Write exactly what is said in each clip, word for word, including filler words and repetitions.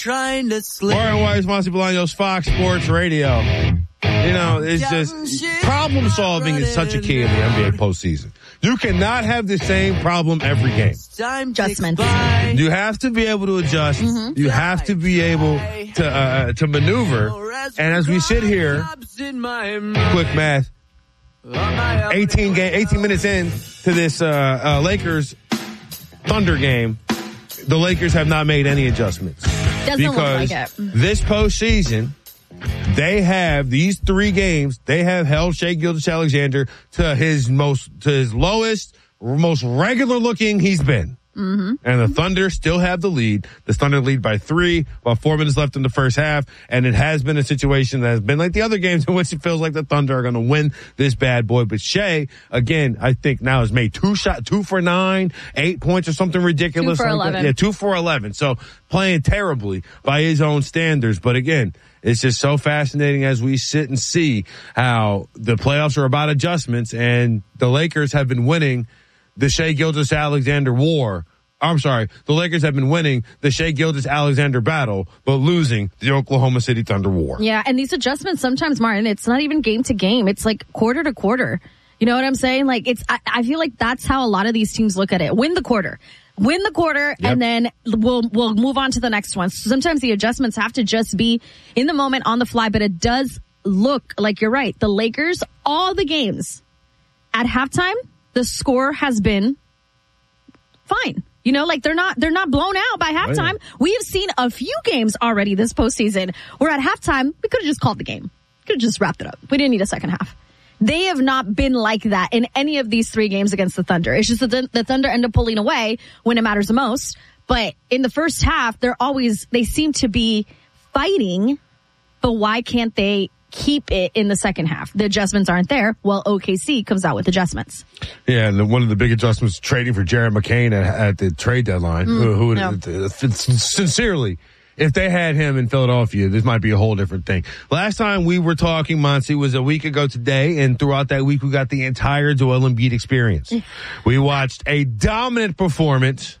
Trying to sleep. Warren Weiss, Monty Bolaños, Fox Sports Radio. You know, it's just problem solving is such a key in the N B A postseason. You cannot have the same problem every game. Adjustments. You have to be able to adjust. Mm-hmm. You have to be able to uh, to maneuver. And as we sit here, quick math, eighteen game, eighteen minutes in to this uh, uh, Lakers Thunder game, the Lakers have not made any adjustments. Doesn't because look like it. This postseason, they have these three games. They have held Shai Gilgeous-Alexander to his most, to his lowest, most regular looking he's been. Mm-hmm. And the Thunder still have the lead. The Thunder lead by three, about four minutes left in the first half. And it has been a situation that has been like the other games in which it feels like the Thunder are going to win this bad boy. But Shai, again, I think now has made two shot, two for nine, eight points or something ridiculous. Two for like eleven. That. Yeah, two for eleven. So playing terribly by his own standards. But again, it's just so fascinating as we sit and see how the playoffs are about adjustments, and the Lakers have been winning the Shai Gilgeous-Alexander war. I'm sorry, the Lakers have been winning the Shai Gilgeous-Alexander battle, but losing the Oklahoma City Thunder war. Yeah, and these adjustments sometimes, Martin, it's not even game to game. It's like quarter to quarter. You know what I'm saying? Like, it's, I, I feel like that's how a lot of these teams look at it. Win the quarter. Win the quarter, yep. And then we'll we'll move on to the next one. So sometimes the adjustments have to just be in the moment, on the fly, but it does look like you're right. The Lakers, all the games at halftime, the score has been fine. You know, like they're not they're not blown out by halftime. Oh, yeah. We have seen a few games already this postseason where at halftime we could have just called the game. Could have just wrapped it up. We didn't need a second half. They have not been like that in any of these three games against the Thunder. It's just that the, the Thunder end up pulling away when it matters the most. But in the first half, they're always, they seem to be fighting, but why can't they keep it in the second half? The adjustments aren't there. Well, O K C comes out with adjustments. Yeah, and one of the big adjustments, trading for Jared McCain at, at the trade deadline, mm, who, who no. uh, sincerely, if they had him in Philadelphia, this might be a whole different thing. Last time we were talking, Monty, was a week ago today, and throughout that week, we got the entire Joel Embiid experience. We watched a dominant performance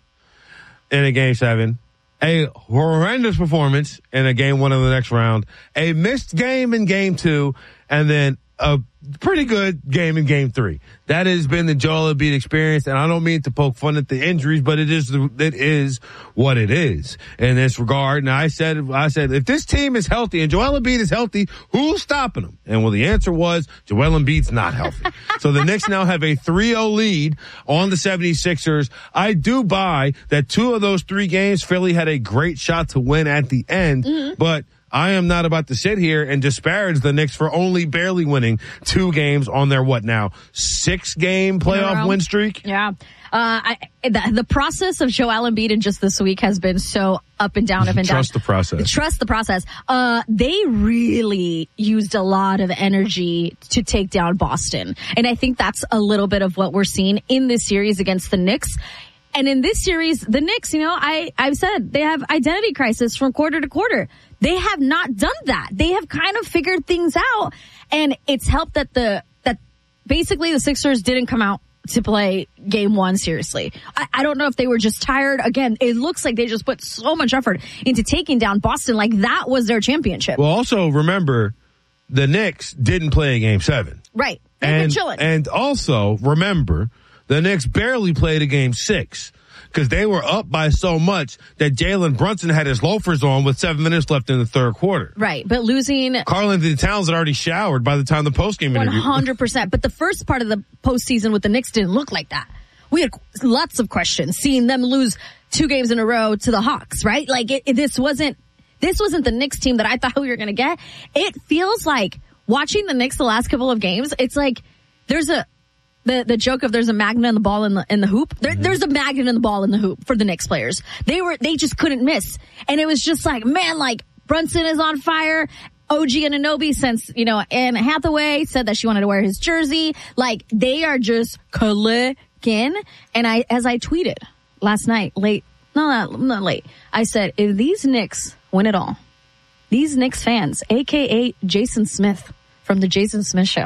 in a game seven, a horrendous performance in a game one of the next round, a missed game in game two, and then a pretty good game in game three. That has been the Joel Embiid experience, and I don't mean to poke fun at the injuries, but it is the, it is what it is in this regard. And I said, I said, if this team is healthy and Joel Embiid is healthy, who's stopping him? And well, the answer was Joel Embiid's not healthy. So the Knicks now have a three oh lead on the seventy-sixers. I do buy that two of those three games, Philly had a great shot to win at the end, mm-hmm. but I am not about to sit here and disparage the Knicks for only barely winning two games on their, what now, six game playoff win streak? Yeah. Uh, I, the, the process of Joel Embiid in just this week has been so up and down, up and down. Trust the process. Trust the process. Uh, they really used a lot of energy to take down Boston. And I think that's a little bit of what we're seeing in this series against the Knicks. And in this series, the Knicks, you know, I, I've said they have identity crisis from quarter to quarter. They have not done that. They have kind of figured things out, and it's helped that the that basically the Sixers didn't come out to play game one seriously. I, I don't know if they were just tired. Again, it looks like they just put so much effort into taking down Boston, like that was their championship. Well, also remember, the Knicks didn't play a game seven. Right. They've and, been chilling. And also remember, the Knicks barely played a game six, because they were up by so much that Jalen Brunson had his loafers on with seven minutes left in the third quarter. Right, but losing... Karl-Anthony Towns had already showered by the time the postgame interview. one hundred percent. But the first part of the postseason with the Knicks didn't look like that. We had lots of questions, seeing them lose two games in a row to the Hawks, right? Like, it, it, this wasn't this wasn't the Knicks team that I thought we were going to get. It feels like, watching the Knicks the last couple of games, it's like there's a... The the joke of there's a magnet in the ball in the in the hoop. There, mm-hmm. There's a magnet in the ball in the hoop for the Knicks players. They were they just couldn't miss, and it was just like, man, like Brunson is on fire. O G Anunoby, since you know Anne Hathaway said that she wanted to wear his jersey, like they are just clicking. And I, as I tweeted last night, late, no, not, not late. I said, if these Knicks win it all, these Knicks fans, aka Jason Smith from the Jason Smith Show,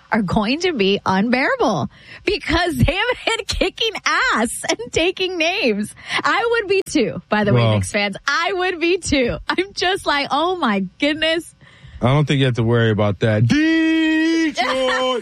are going to be unbearable because they have been kicking ass and taking names. I would be too, by the well, way, Knicks fans. I would be too. I'm just like, oh my goodness. I don't think you have to worry about that. Detroit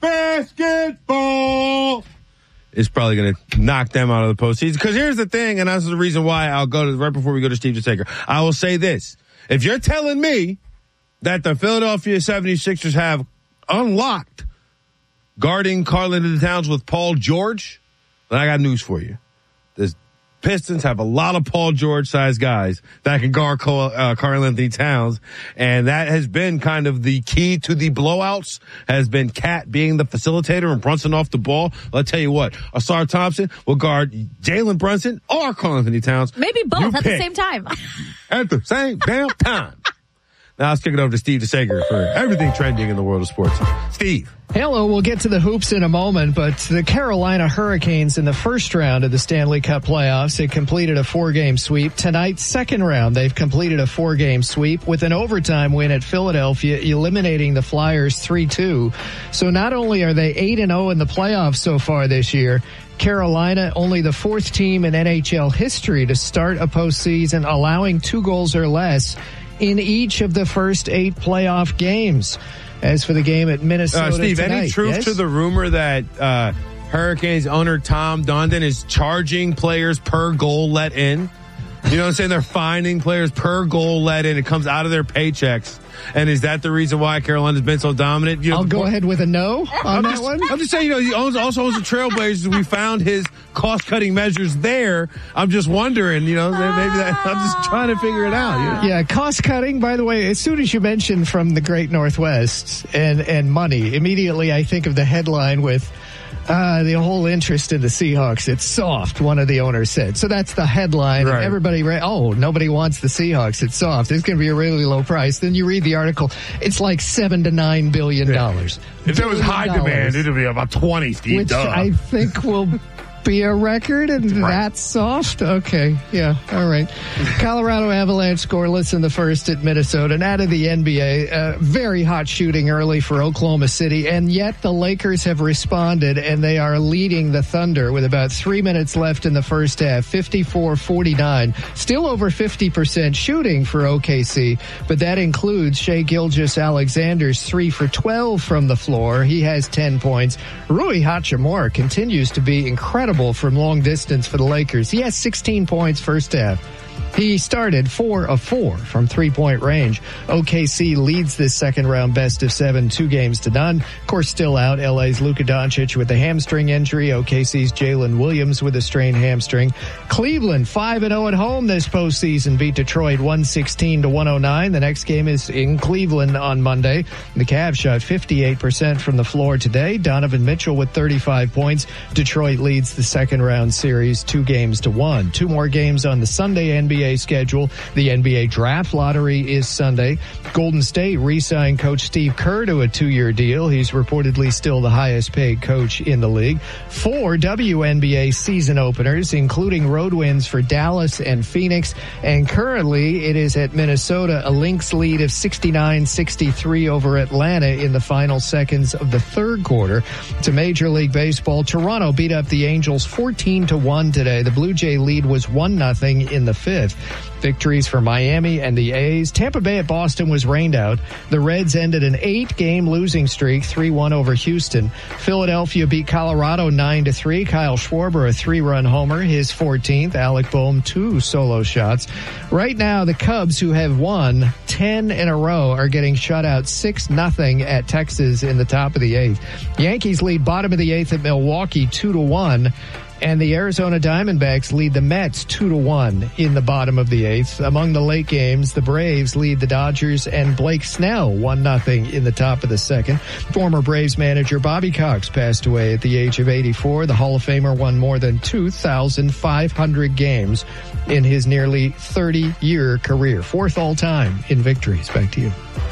basketball is probably going to knock them out of the postseason. Because here's the thing, and that's the reason why I'll go to, right before we go to Steve DeSager, I will say this. If you're telling me that the Philadelphia seventy-sixers have unlocked guarding Karl-Anthony Towns with Paul George, then I got news for you. The Pistons have a lot of Paul George-sized guys that can guard uh, Karl-Anthony Towns, and that has been kind of the key to the blowouts, has been Cat being the facilitator and Brunson off the ball. I'll tell you what, Asar Thompson will guard Jalen Brunson or Karl-Anthony Towns. Maybe both you at pick. the same time. At the same damn time. Now let's kick it over to Steve DeSager for everything trending in the world of sports. Steve. Hello, we'll get to the hoops in a moment, but the Carolina Hurricanes in the first round of the Stanley Cup playoffs had completed a four-game sweep. Tonight, second round, they've completed a four-game sweep with an overtime win at Philadelphia, eliminating the Flyers three two. So not only are they eight and oh in the playoffs so far this year, Carolina, only the fourth team in N H L history to start a postseason allowing two goals or less in each of the first eight playoff games. As for the game at Minnesota uh, Steve, tonight, any truth yes? to the rumor that uh, Hurricanes owner Tom Dundon is charging players per goal let in? You know what I'm saying? They're finding players per goal let in. It comes out of their paychecks. And is that the reason why Carolina's been so dominant? You know, I'll go ahead with a no on I'm that just, one. I'm just saying, you know, he owns, also owns the Trailblazers. We found his cost-cutting measures there. I'm just wondering, you know, maybe that, I'm just trying to figure it out. You know? Yeah, cost-cutting, by the way, as soon as you mention from the Great Northwest and, and money, immediately I think of the headline with Uh, the whole interest in the Seahawks. It's soft, one of the owners said. So that's the headline. Right. And everybody, re- oh, nobody wants the Seahawks. It's soft. It's going to be a really low price. Then you read the article. It's like seven to nine billion dollars. Yeah. If there was high demand, it'd be about twenty, Steve. Which Duh. I think will be a record, and right. that's soft? Okay, yeah, all right. Colorado Avalanche scoreless in the first at Minnesota. And out of the N B A, uh, very hot shooting early for Oklahoma City, and yet the Lakers have responded, and they are leading the Thunder with about three minutes left in the first half, fifty-four forty-nine. Still over fifty percent shooting for O K C, but that includes Shai Gilgeous-Alexander's three for twelve from the floor. He has ten points. Rui Hachimura continues to be incredible from long distance for the Lakers. He has sixteen points first half. He started four of four from three-point range. O K C leads this second-round best of seven, two games to none. Of course, still out, L A's Luka Doncic with a hamstring injury. O K C's Jalen Williams with a strained hamstring. Cleveland, five and oh at home this postseason, beat Detroit one sixteen to one oh nine. The next game is in Cleveland on Monday. The Cavs shot fifty-eight percent from the floor today. Donovan Mitchell with thirty-five points. Detroit leads the second-round series two games to one. Two more games on the Sunday N B A schedule. The N B A draft lottery is Sunday. Golden State re-signed coach Steve Kerr to a two-year deal. He's reportedly still the highest paid coach in the league. Four W N B A season openers, including road wins for Dallas and Phoenix. And currently it is at Minnesota, a Lynx lead of sixty-nine sixty-three over Atlanta in the final seconds of the third quarter. To Major League Baseball, Toronto beat up the Angels fourteen to one today. The Blue Jay lead was one nothing in the fifth. Victories for Miami and the A's. Tampa Bay at Boston was rained out. The Reds ended an eight-game losing streak, three one over Houston. Philadelphia beat Colorado nine to three. Kyle Schwarber, a three-run homer, his fourteenth. Alec Boehm, two solo shots. Right now, the Cubs, who have won ten in a row, are getting shut out six nothing at Texas in the top of the eighth. Yankees lead bottom of the eighth at Milwaukee two to one. And the Arizona Diamondbacks lead the Mets two to one in the bottom of the eighth. Among the late games, the Braves lead the Dodgers and Blake Snell one nothing in the top of the second. Former Braves manager Bobby Cox passed away at the age of eighty-four. The Hall of Famer won more than two thousand five hundred games in his nearly thirty-year career. Fourth all-time in victories. Back to you.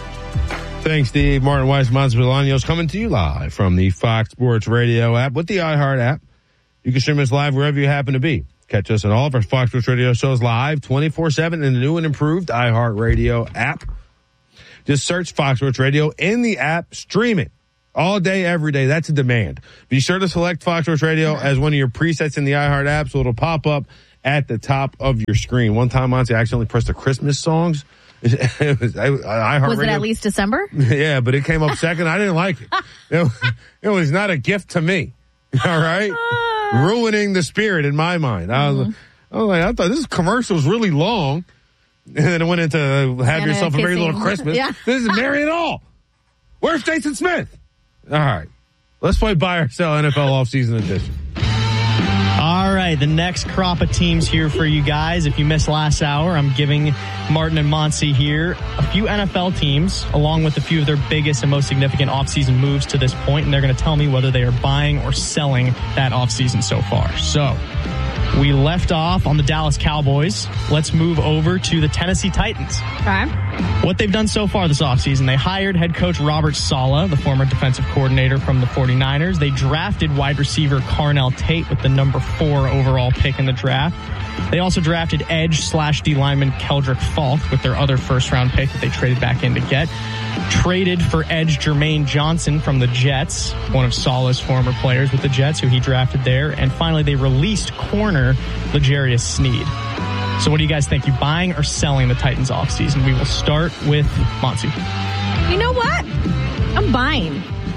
Thanks, Steve. Martin Weiss, Monts Bolaños, coming to you live from the Fox Sports Radio app with the iHeart app. You can stream us live wherever you happen to be. Catch us on all of our Fox Sports Radio shows live twenty-four seven in the new and improved iHeartRadio app. Just search Fox Sports Radio in the app, stream it All day, every day. That's a demand. Be sure to select Fox Sports Radio as one of your presets in the iHeart app, so it'll pop up at the top of your screen. One time, Monty, I accidentally pressed the Christmas songs. It was, I, I was it at least December? Yeah, but it came up second. I didn't like it. It, it was not a gift to me. All right? Uh, Ruining the spirit in my mind. I was, mm-hmm. I was like, I thought this commercial was really long. And then it went into uh, have Anna yourself a Merry Little Christmas. Yeah. This is Merry at all. Where's Jason Smith? All right. Let's play buy or sell N F L offseason edition. All right, the next crop of teams here for you guys. If you missed last hour, I'm giving Martin and Monty here a few N F L teams, along with a few of their biggest and most significant offseason moves to this point, and they're going to tell me whether they are buying or selling that offseason so far. So, we left off on the Dallas Cowboys. Let's move over to the Tennessee Titans. Okay. What they've done so far this offseason, they hired head coach Robert Saleh, the former defensive coordinator from the 49ers. They drafted wide receiver Carnell Tate with the number four overall pick in the draft. They also drafted edge slash D lineman Keldrick Falk with their other first round pick that they traded back in to get. Traded for edge Jermaine Johnson from the Jets, one of Saleh's former players with the Jets, who he drafted there. And finally, they released corner L'Jarius Sneed. So what do you guys think? You buying or selling the Titans offseason? We will start with Monty. You know what? I'm buying.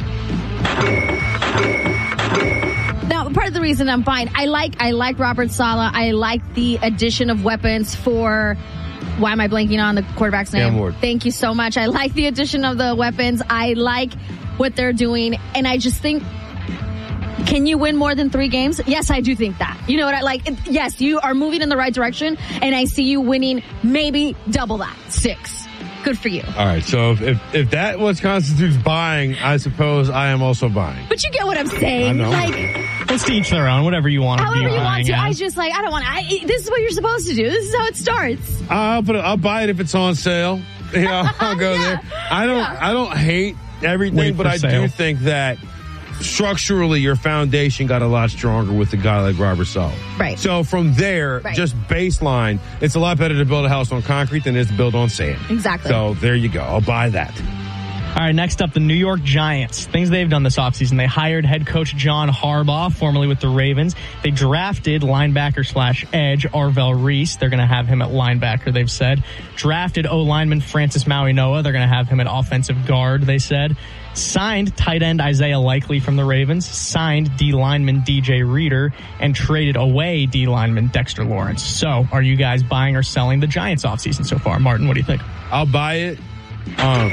Now, part of the reason I'm buying, I like I like Robert Saleh. I like the addition of weapons for... Why am I blanking on the quarterback's name? Cam Ward. Thank you so much. I like the addition of the weapons. I like what they're doing. And I just think, can you win more than three games? Yes, I do think that. You know what I like? Yes, you are moving in the right direction. And I see you winning maybe double that. Six. Good for you. All right. So if, if, if that what constitutes buying, I suppose I am also buying. But you get what I'm saying. I know. Like, let's to each their own. Whatever you want to however be you want to. as. I just like, I don't want to. This is what you're supposed to do. This is how it starts. I'll put it, I'll buy it if it's on sale. You know, I'll go yeah. there. I don't, yeah. I don't hate everything, Wait but I sale. do think that structurally your foundation got a lot stronger with a guy like Robert Saleh. Right. So from there, right. just baseline, it's a lot better to build a house on concrete than it is to build on sand. Exactly. So there you go. I'll buy that. All right, next up, the New York Giants. Things they've done this offseason. They hired head coach John Harbaugh, formerly with the Ravens. They drafted linebacker slash edge Arvell Reese. They're going to have him at linebacker, they've said. Drafted O-lineman Francis Maui-Noah. They're going to have him at offensive guard, they said. Signed tight end Isaiah Likely from the Ravens. Signed D lineman D J Reader. And traded away D lineman Dexter Lawrence. So, are you guys buying or selling the Giants offseason so far? Martin, what do you think? I'll buy it. Um,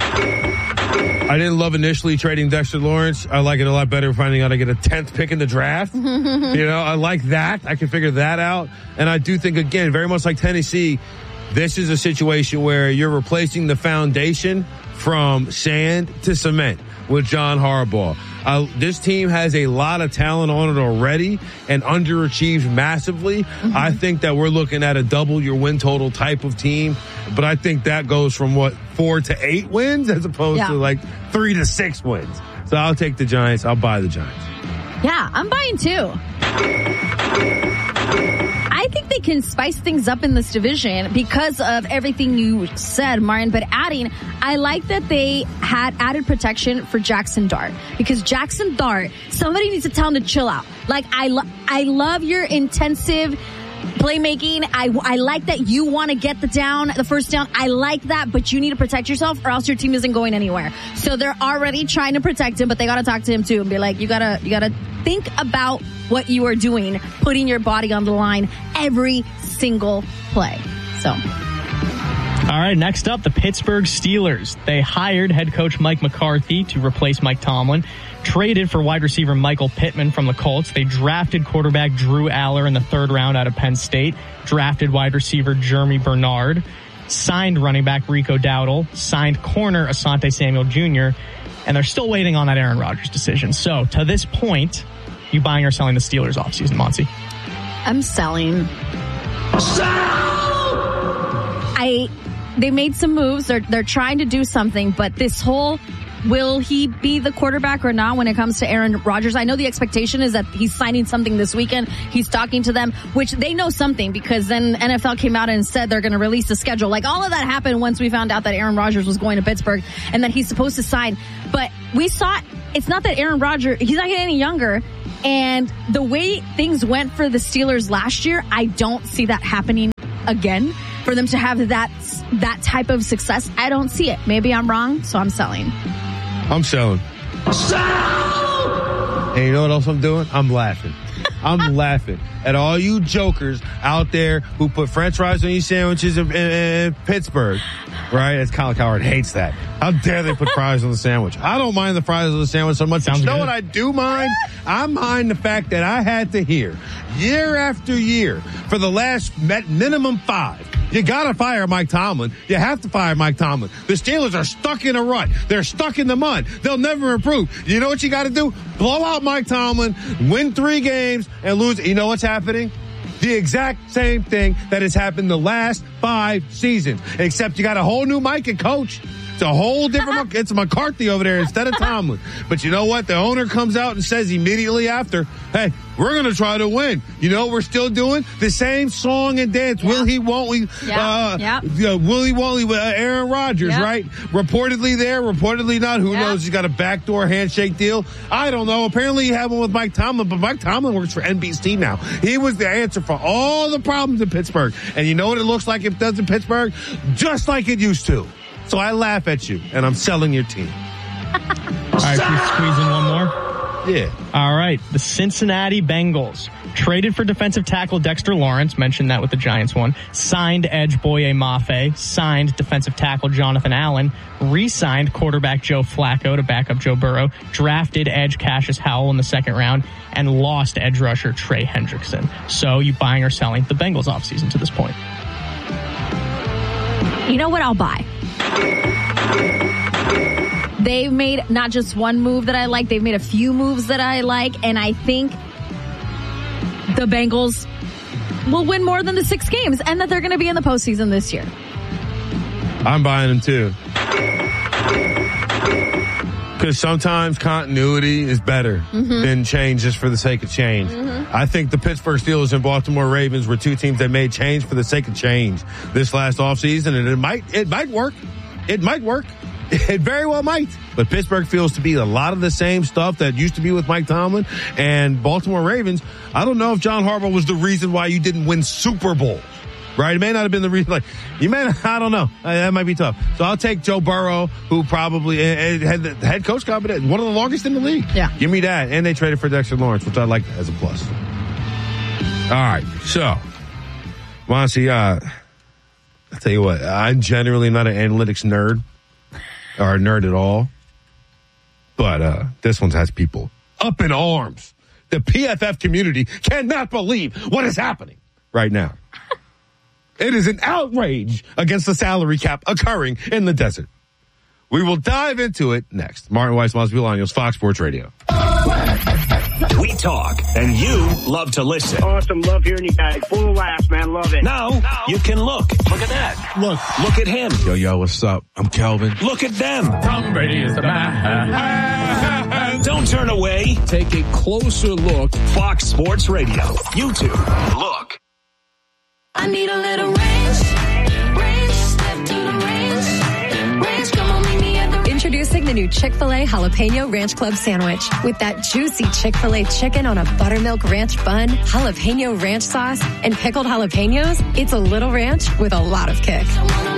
I didn't love initially trading Dexter Lawrence. I like it a lot better finding out I get a tenth pick in the draft. You know, I like that. I can figure that out. And I do think, again, very much like Tennessee, this is a situation where you're replacing the foundation from sand to cement with John Harbaugh. Uh, this team has a lot of talent on it already and underachieved massively. Mm-hmm. I think that we're looking at a double your win total type of team, but I think that goes from what, four to eight wins as opposed yeah. to like three to six wins. So I'll take the Giants. I'll buy the Giants. Yeah, I'm buying too. I think they can spice things up in this division because of everything you said, Martin. But adding, I like that they had added protection for Jackson Dart, because Jackson Dart, somebody needs to tell him to chill out. Like, I, lo- I love your intensive playmaking. I, I like that you want to get the down, the first down. I like that, but you need to protect yourself or else your team isn't going anywhere. So they're already trying to protect him, but they got to talk to him too and be like, you gotta, you gotta think about what you are doing, putting your body on the line every single play. So. All right, next up, the Pittsburgh Steelers. They hired head coach Mike McCarthy to replace Mike Tomlin. Traded for wide receiver Michael Pittman from the Colts. They drafted quarterback Drew Aller in the third round out of Penn State. Drafted wide receiver Jeremy Bernard. Signed running back Rico Dowdle. Signed corner Asante Samuel Junior And they're still waiting on that Aaron Rodgers decision. So, to this point, you buying or selling the Steelers offseason, Monty? I'm selling. Sell! I... They made some moves. They're they're trying to do something, but this whole, will he be the quarterback or not when it comes to Aaron Rodgers? I know the expectation is that he's signing something this weekend. He's talking to them, which they know something, because then N F L came out and said they're going to release the schedule. Like, all of that happened once we found out that Aaron Rodgers was going to Pittsburgh and that he's supposed to sign. But we saw, it's not that Aaron Rodgers, he's not getting any younger. And the way things went for the Steelers last year, I don't see that happening again. For them to have that that type of success, I don't see it. Maybe I'm wrong, so I'm selling. I'm selling. Sell! And you know what else I'm doing? I'm laughing. I'm laughing at all you jokers out there who put French fries on your sandwiches in, in, in Pittsburgh. Right? As Colin Cowherd hates that. How dare they put fries on the sandwich? I don't mind the fries on the sandwich so much. Sounds you know good. what I do mind? I mind the fact that I had to hear year after year for the last minimum five. You gotta fire Mike Tomlin. You have to fire Mike Tomlin. The Steelers are stuck in a rut. They're stuck in the mud. They'll never improve. You know what you gotta do? Blow out Mike Tomlin, win three games, and lose. You know what's happening? The exact same thing that has happened the last five seasons. Except you got a whole new Mike and coach. It's a whole different, it's McCarthy over there instead of Tomlin. But you know what? The owner comes out and says immediately after, hey, we're going to try to win. You know what we're still doing? The same song and dance. Yeah. Will he, won't we? Yeah. Uh, yeah. Uh, will he, won't he? With uh, Aaron Rodgers, yeah. right? Reportedly there, reportedly not. Who yeah. knows? He's got a backdoor handshake deal. I don't know. Apparently he had one with Mike Tomlin, but Mike Tomlin works for N B C now. He was the answer for all the problems in Pittsburgh. And you know what it looks like it does in Pittsburgh? Just like it used to. So I laugh at you, and I'm selling your team. All right, can we squeeze in one more? Yeah. All right. The Cincinnati Bengals traded for defensive tackle Dexter Lawrence, mentioned that with the Giants one, signed edge Boye Mafe, signed defensive tackle Jonathan Allen, re-signed quarterback Joe Flacco to back up Joe Burrow, drafted edge Cassius Howell in the second round, and lost edge rusher Trey Hendrickson. So you buying or selling the Bengals offseason to this point? You know what? I'll buy. They've made not just one move that I like, they've made a few moves that I like, and I think the Bengals will win more than the six games and that they're going to be in the postseason this year. I'm buying them too. Because sometimes continuity is better mm-hmm. than change just for the sake of change. Mm-hmm. I think the Pittsburgh Steelers and Baltimore Ravens were two teams that made change for the sake of change this last offseason, and it might it might work. It might work. It very well might. But Pittsburgh feels to be a lot of the same stuff that used to be with Mike Tomlin. And Baltimore Ravens, I don't know if John Harbaugh was the reason why you didn't win Super Bowls. Right? It may not have been the reason. Like, you may not, I don't know. That might be tough. So I'll take Joe Burrow, who probably had the head coach competent, one of the longest in the league. Yeah. Give me that. And they traded for Dexter Lawrence, which I like as a plus. All right. So, Monty, uh, I'll tell you what, I'm generally not an analytics nerd or a nerd at all. But uh, this one has people up in arms. The P F F community cannot believe what is happening right now. It is an outrage against the salary cap occurring in the desert. We will dive into it next. Martin Weiss, Mosby Bolaños, Fox Sports Radio. We talk, and you love to listen. Awesome. Love hearing you guys. Full of laughs, man. Love it. Now, now, you can look. Look at that. Look. Look at him. Yo, yo, what's up? I'm Kelvin. Look at them. Tom Brady is the man. Don't turn away. Take a closer look. Fox Sports Radio. YouTube. Look. I need a little range. Range. Step to the range. Range. Come on, meet me at the... Introducing the new Chick-fil-A Jalapeno Ranch Club Sandwich. With that juicy Chick-fil-A chicken on a buttermilk ranch bun, jalapeno ranch sauce, and pickled jalapenos, it's a little ranch with a lot of kick.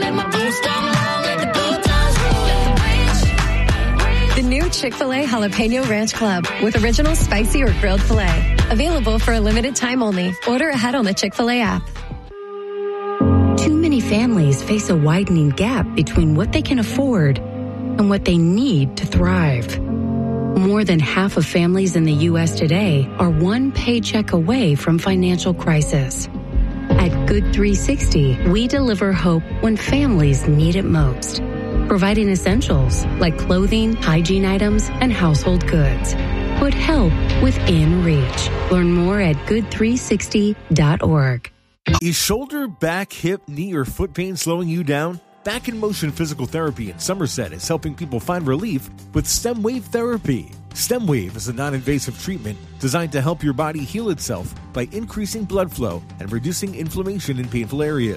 The new Chick-fil-A Jalapeno Ranch Club with original spicy or grilled filet. Available for a limited time only. Order ahead on the Chick-fil-A app. Too many families face a widening gap between what they can afford and what they need to thrive. More than half of families in the U S today are one paycheck away from financial crisis. At Good three sixty, we deliver hope when families need it most, providing essentials like clothing, hygiene items, and household goods. Put help within reach. Learn more at good three sixty dot org. Is shoulder, back, hip, knee, or foot pain slowing you down? Back in Motion Physical Therapy in Somerset is helping people find relief with Stem Wave Therapy. Stem Wave is a non-invasive treatment designed to help your body heal itself by increasing blood flow and reducing inflammation in painful areas.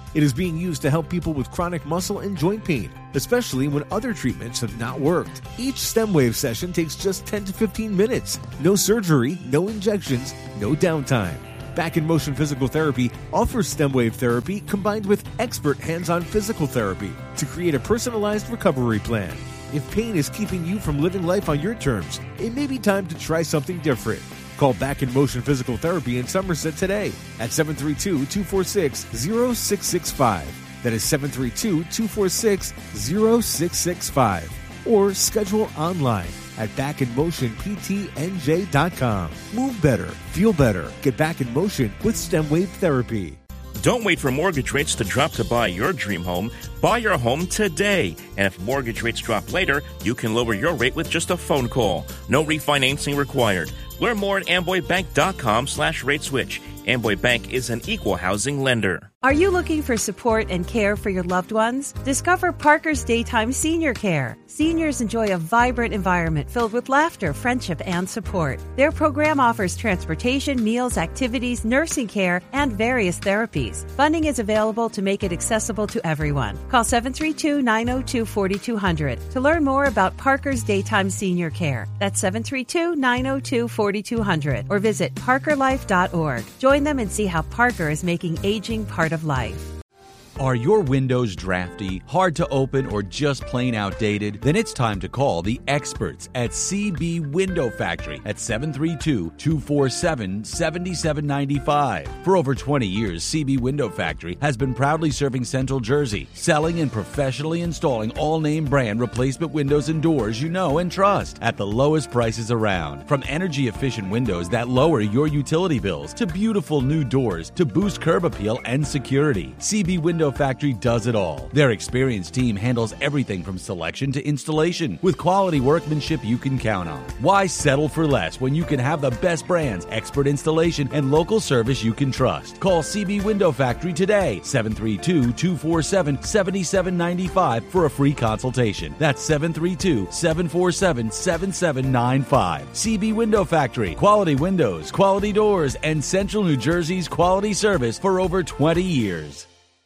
It is being used to help people with chronic muscle and joint pain, especially when other treatments have not worked. Each StemWave session takes just ten to fifteen minutes. No surgery, no injections, no downtime. Back in Motion Physical Therapy offers StemWave therapy combined with expert hands-on physical therapy to create a personalized recovery plan. If pain is keeping you from living life on your terms, it may be time to try something different. Call Back in Motion Physical Therapy in Somerset today at seven three two, two four six, zero six six five. That is seven three two, two four six, zero six six five. Or schedule online at back in motion p t n j dot com. Move better, feel better, get back in motion with StemWave Therapy. Don't wait for mortgage rates to drop to buy your dream home. Buy your home today. And if mortgage rates drop later, you can lower your rate with just a phone call. No refinancing required. Learn more at amboy bank dot com slash rate switch. Amboy Bank is an equal housing lender. Are you looking for support and care for your loved ones? Discover Parker's Daytime Senior Care. Seniors enjoy a vibrant environment filled with laughter, friendship, and support. Their program offers transportation, meals, activities, nursing care, and various therapies. Funding is available to make it accessible to everyone. Call seven three two, nine zero two, four two zero zero to learn more about Parker's Daytime Senior Care. That's seven three two, nine zero two, four two zero zero or visit parker life dot org. Join them and see how Parker is making aging part of life. Are your windows drafty, hard to open, or just plain outdated? Then it's time to call the experts at C B Window Factory at seven three two, two four seven, seven seven nine five. For over twenty years, C B Window Factory has been proudly serving Central Jersey, selling and professionally installing all-name brand replacement windows and doors you know and trust at the lowest prices around. From energy-efficient windows that lower your utility bills to beautiful new doors to boost curb appeal and security, C B Window Factory does it all. Their experienced team handles everything from selection to installation with quality workmanship you can count on. Why settle for less when you can have the best brands, expert installation, and local service you can trust? Call C B Window Factory today, seven three two, two four seven, seven seven nine five for a free consultation. That's seven three two, seven four seven, seven seven nine five. C B Window Factory, quality windows, quality doors, and Central New Jersey's quality service for over twenty years.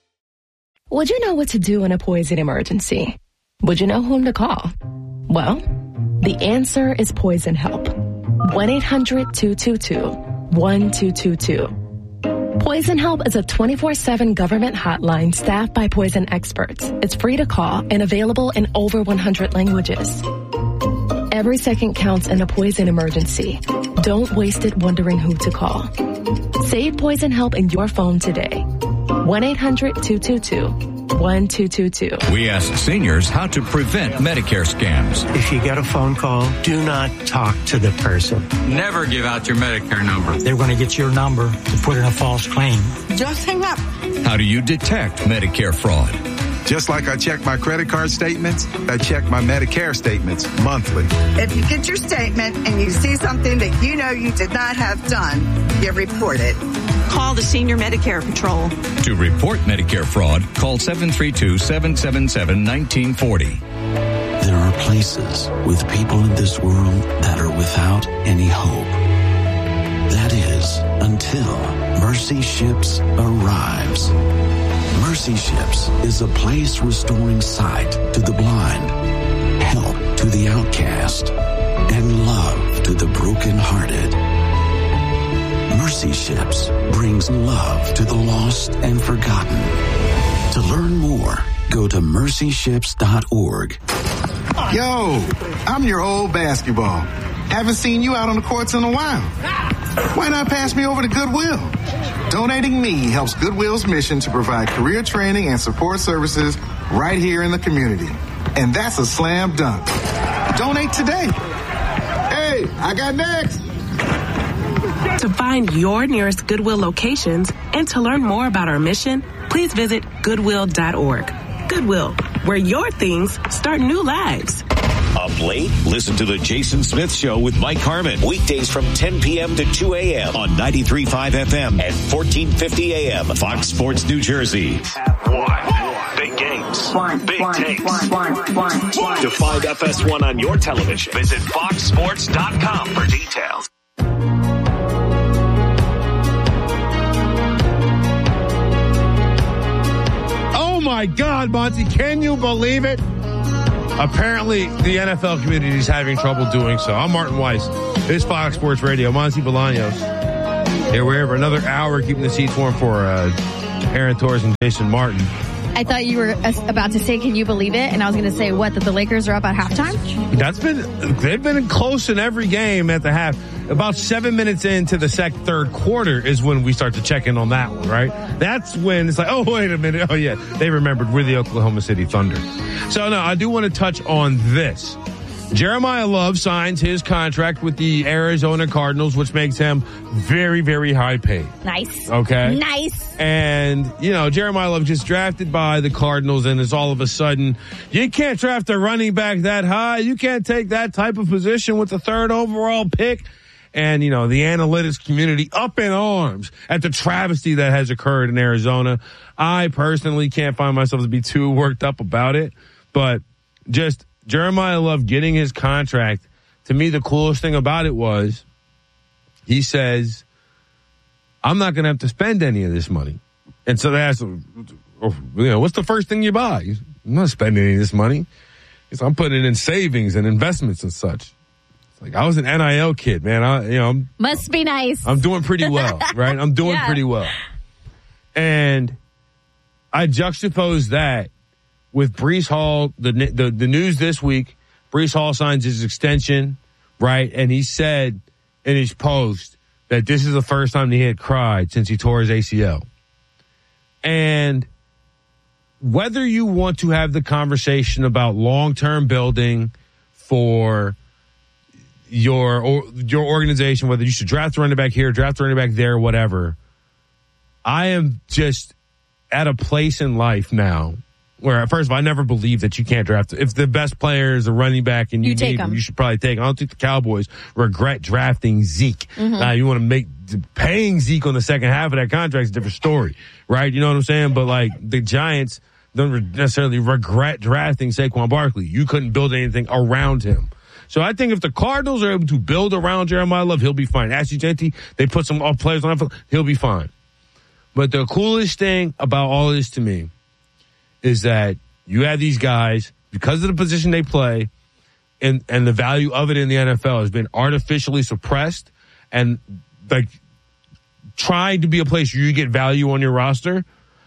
Would you know what to do in a poison emergency? Would you know whom to call? Well, the answer is Poison Help. one eight hundred, two two two, one two two two. Poison Help is a twenty-four seven government hotline staffed by poison experts. It's free to call and available in over one hundred languages. Every second counts in a poison emergency. Don't waste it wondering who to call. Save Poison Help in your phone today. one eight hundred, two two two, one two two two. We ask seniors how to prevent Medicare scams. If you get a phone call, do not talk to the person. Never give out your Medicare number. They're going to get your number to put in a false claim. Just hang up. How do you detect Medicare fraud? Just like I check my credit card statements, I check my Medicare statements monthly. If you get your statement and you see something that you know you did not have done, you report it. Call the Senior Medicare Patrol. To report Medicare fraud, call seven three two, seven seven seven, one nine four zero. There are places with people in this world that are without any hope. That is, until Mercy Ships arrives. Mercy Ships is a place restoring sight to the blind, help to the outcast, and love to the brokenhearted. Mercy Ships brings love to the lost and forgotten. To learn more, go to mercy ships dot org. Yo, I'm your old basketball. Haven't seen you out on the courts in a while. Why not pass me over to Goodwill? Donating me helps Goodwill's mission to provide career training and support services right here in the community. And that's a slam dunk. Donate today. Hey, I got next. To find your nearest Goodwill locations and to learn more about our mission, please visit goodwill dot org. Goodwill, where your things start new lives. Up late? Listen to The Jason Smith Show with Mike Harmon. Weekdays from ten p.m. to two a.m. on ninety-three point five F M and fourteen fifty A M. Fox Sports New Jersey. One. Big games. One. Big One. takes. One. One. One. One. To find F S one on your television, visit fox sports dot com for details. my God, Monty, can you believe it? Apparently, the N F L community is having trouble doing so. I'm Martin Weiss. This is Fox Sports Radio. Monty Bolaños. Here we're here for another hour, keeping the seats warm for uh, Aaron Torres and Jason Martin. I thought you were about to say, can you believe it? And I was going to say, what, that the Lakers are up at halftime? That's been, they've been close in every game at the half. About seven minutes into the second, third quarter is when we start to check in on that one, right? That's when it's like, oh, wait a minute. Oh, yeah. They remembered we're the Oklahoma City Thunder. So, no, I do want to touch on this. Jeremiah Love signs his contract with the Arizona Cardinals, which makes him very, very high paid. Nice. Okay. Nice. And, you know, Jeremiah Love gets drafted by the Cardinals, and it's all of a sudden, you can't draft a running back that high. You can't take that type of position with the third overall pick. And, you know, the analytics community up in arms at the travesty that has occurred in Arizona. I personally can't find myself to be too worked up about it, but just Jeremiah Love getting his contract, to me, the coolest thing about it was he says, I'm not going to have to spend any of this money. And so they asked him, you know, what's the first thing you buy? He's, I'm not spending any of this money. He said, I'm putting it in savings and investments and such. It's like, I was an N I L kid, man. I, you know, I'm, Must be nice. I'm doing pretty well, right? I'm doing yeah. pretty well. And I juxtapose that with Breece Hall, the, the the news this week, Breece Hall signs his extension, right? And he said in his post that this is the first time that he had cried since he tore his A C L. And whether you want to have the conversation about long-term building for your or, your organization, whether you should draft a running back here, draft a running back there, whatever, I am just at a place in life now where, first of all, I never believed that you can't draft. If the best player is a running back and you, you need him, you should probably take him. I don't think the Cowboys regret drafting Zeke. Mm-hmm. Now, you want to make paying Zeke on the second half of that contract is a different story, right? You know what I'm saying? But, like, the Giants don't necessarily regret drafting Saquon Barkley. You couldn't build anything around him. So I think if the Cardinals are able to build around Jeremiah Love, he'll be fine. Ashley Genty, they put some players on that, he'll be fine. But the coolest thing about all of this to me is that you have these guys, because of the position they play and, and the value of it in the N F L has been artificially suppressed and like trying to be a place where you get value on your roster.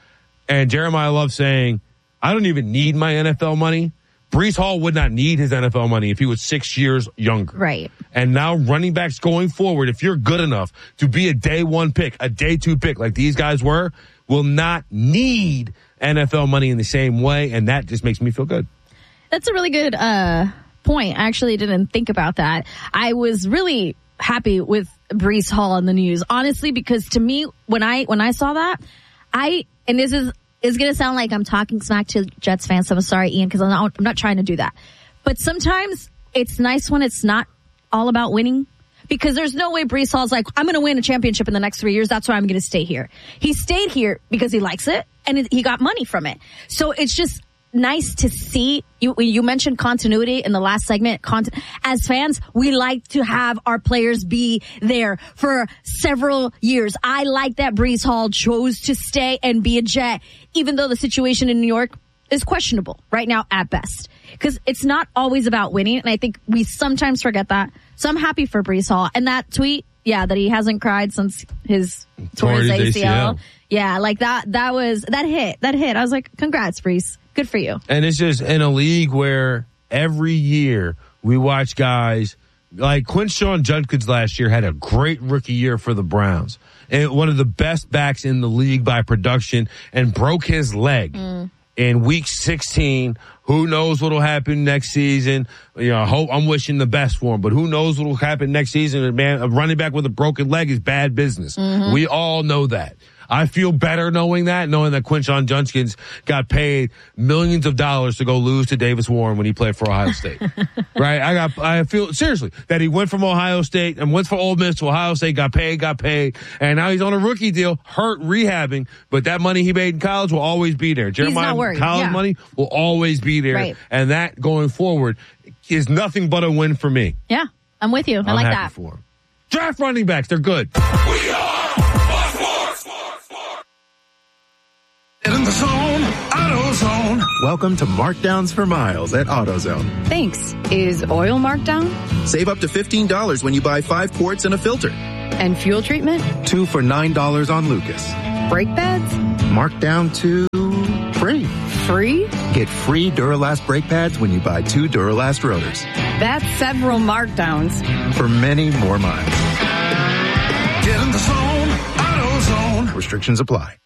And Jeremiah Love saying, I don't even need my N F L money. Breece Hall would not need his N F L money if he was six years younger. Right. And now running backs going forward, if you're good enough to be a day one pick, a day two pick like these guys were, will not need N F L money in the same way. And that just makes me feel good. That's a really good uh, point. I actually didn't think about that. I was really happy with Breece Hall in the news, honestly, because to me, when I when I saw that, I, and this is, is going to sound like I'm talking smack to Jets fans, so I'm sorry, Ian, because I'm not, I'm not trying to do that. But sometimes it's nice when it's not all about winning, because there's no way Breece Hall's like, I'm going to win a championship in the next three years. That's why I'm going to stay here. He stayed here because he likes it, and it, he got money from it. So it's just nice to see. You, you mentioned continuity in the last segment. Cont- As fans, we like to have our players be there for several years. I like that Breece Hall chose to stay and be a Jet, even though the situation in New York is questionable right now at best. Because it's not always about winning, and I think we sometimes forget that. So I'm happy for Breece Hall. And that tweet, yeah, that he hasn't cried since his tore his A C L. Yeah, like that, that was, that hit, that hit. I was like, congrats, Breece. Good for you. And it's just in a league where every year we watch guys like Quinshon Judkins last year had a great rookie year for the Browns. And one of the best backs in the league by production, and broke his leg mm. in week sixteen. Who knows what'll happen next season? You know, I hope, I'm wishing the best for him, but who knows what'll happen next season? Man, a running back with a broken leg is bad business. Mm-hmm. We all know that. I feel better knowing that, knowing that Quinshon Judkins got paid millions of dollars to go lose to Davis Warren when he played for Ohio State. Right? I got, I feel seriously that he went from Ohio State and went for Ole Miss to Ohio State, got paid, got paid, and now he's on a rookie deal, hurt, rehabbing, but that money he made in college will always be there. Jeremiah, college yeah. money will always be there. Right. And that going forward is nothing but a win for me. Yeah, I'm with you. I I'm like happy that. For him. Draft running backs, they're good. We are in the zone, AutoZone. AutoZone. Welcome to Markdowns for Miles at AutoZone. Thanks. Is oil marked down? Save up to fifteen dollars when you buy five quarts and a filter. And fuel treatment? Two for nine dollars on Lucas. Brake pads? Marked down to free. Free? Get free Duralast brake pads when you buy two Duralast rotors. That's several markdowns. For many more miles. Get in the zone, AutoZone. Restrictions apply.